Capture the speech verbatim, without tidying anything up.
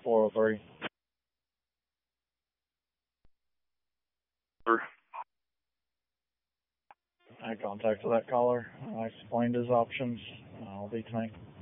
four oh three. I contacted that caller. I explained his options. I'll be tonight.